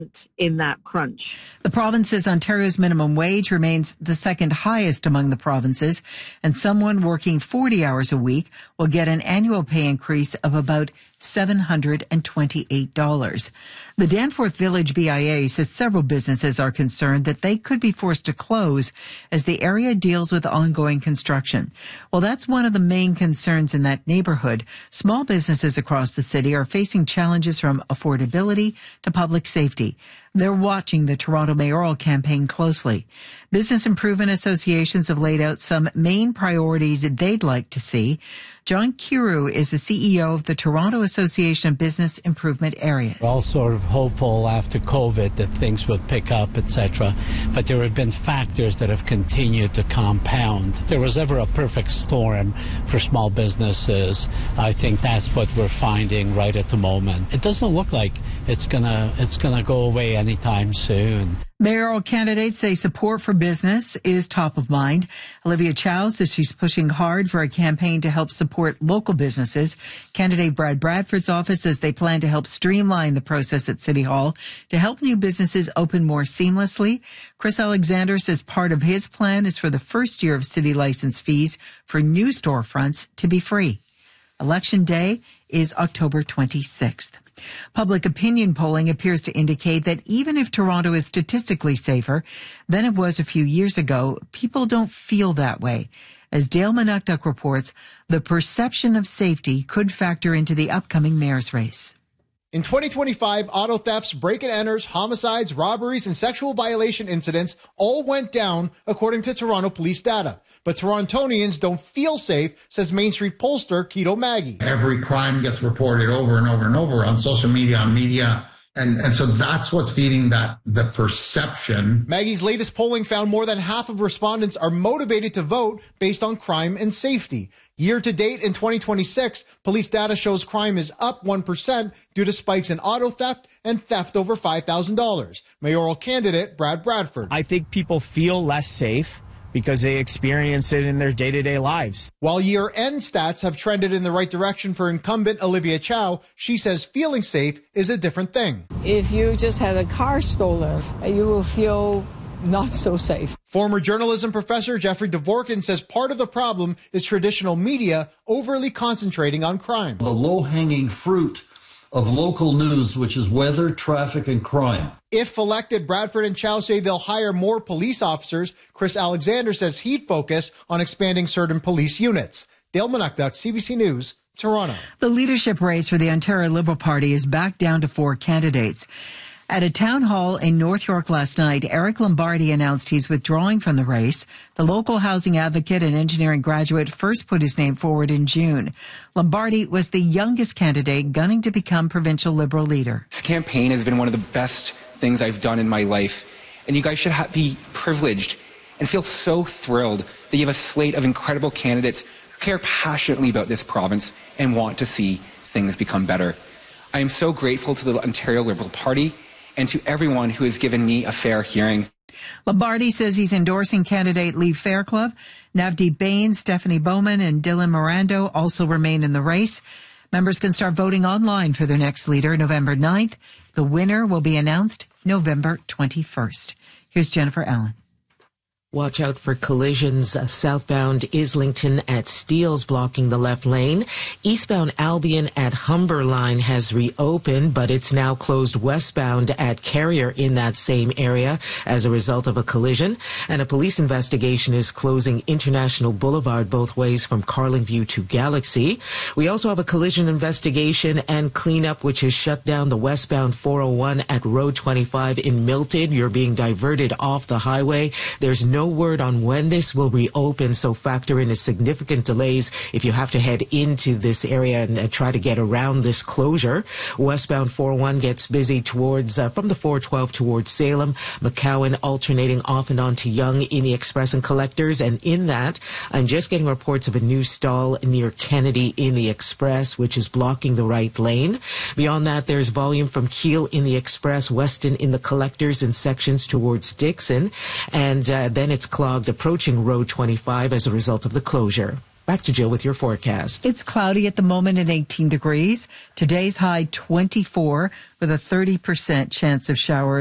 in that crunch. The province says Ontario's minimum wage remains the second highest among the provinces, and someone working 40 hours a week will get an annual pay increase of about $728. The Danforth Village BIA says several businesses are concerned that they could be forced to close as the area deals with ongoing construction. Well, that's one of the main concerns in that neighborhood. Small businesses across the city are facing challenges from affordability to public safety. They're watching the Toronto mayoral campaign closely. Business improvement associations have laid out some main priorities that they'd like to see. John Kiru is the CEO of the Toronto Association of Business Improvement Areas. We're all sort of hopeful after COVID that things would pick up, etc. But there have been factors that have continued to compound. If there was ever a perfect storm for small businesses, I think that's what we're finding right at the moment. It doesn't look like it's gonna go away anytime soon. Mayoral candidates say support for business is top of mind. Olivia Chow says she's pushing hard for a campaign to help support local businesses. Candidate Brad Bradford's office says they plan to help streamline the process at City Hall to help new businesses open more seamlessly. Chris Alexander says part of his plan is for the first year of city license fees for new storefronts to be free. Election Day is October 26th. Public opinion polling appears to indicate that even if Toronto is statistically safer than it was a few years ago, people don't feel that way. As Dale Manuktuk reports, the perception of safety could factor into the upcoming mayor's race. In 2025, auto thefts, break-and-enters, homicides, robberies, and sexual violation incidents all went down, according to Toronto police data. But Torontonians don't feel safe, says Main Street pollster Kito Maggie. Every crime gets reported over and over and over on social media, on media. And so that's what's feeding the perception. Maggie's latest polling found more than half of respondents are motivated to vote based on crime and safety. Year to date in 2026, police data shows crime is up 1% due to spikes in auto theft and theft over $5,000. Mayoral candidate Brad Bradford. I think people feel less safe because they experience it in their day-to-day lives. While year-end stats have trended in the right direction for incumbent Olivia Chow, she says feeling safe is a different thing. If you just had a car stolen, you will feel not so safe. Former journalism professor Jeffrey Dvorkin says part of the problem is traditional media overly concentrating on crime. The low-hanging fruit of local news, which is weather, traffic, and crime. If elected, Bradford and Chow say they'll hire more police officers. Chris Alexander says he'd focus on expanding certain police units. Dale Manuktuk, CBC News, Toronto. The leadership race for the Ontario Liberal Party is back down to 4 candidates. At a town hall in North York last night, Eric Lombardi announced he's withdrawing from the race. The local housing advocate and engineering graduate first put his name forward in June. Lombardi was the youngest candidate gunning to become provincial Liberal leader. This campaign has been one of the best things I've done in my life, and you guys should be privileged and feel so thrilled that you have a slate of incredible candidates who care passionately about this province and want to see things become better. I am so grateful to the Ontario Liberal Party and to everyone who has given me a fair hearing. Lombardi says he's endorsing candidate Lee Fairclough. Navdeep Bain, Stephanie Bowman, and Dylan Mirando also remain in the race. Members can start voting online for their next leader November 9th. The winner will be announced November 21st. Here's Jennifer Allen. Watch out for collisions. Southbound Islington at Steeles blocking the left lane. Eastbound Albion at Humber line has reopened, but it's now closed westbound at Carrier in that same area as a result of a collision. And a police investigation is closing International Boulevard both ways from Carlingview to Galaxy. We also have a collision investigation and cleanup which has shut down the westbound 401 at Road 25 in Milton. You're being diverted off the highway. There's no word on when this will reopen, so factor in significant delays if you have to head into this area and try to get around this closure. Westbound 401 gets busy towards from the 412 towards Salem, McCowan alternating off and on to Yonge in the Express and Collectors, and in that I'm just getting reports of a new stall near Kennedy in the Express which is blocking the right lane. Beyond that, there's volume from Keele in the Express, Weston in the Collectors in sections towards Dixon, and then it's clogged approaching Road 25 as a result of the closure. Back to Jill with your forecast. It's cloudy at the moment at 18 degrees. Today's high 24 with a 30% chance of showers.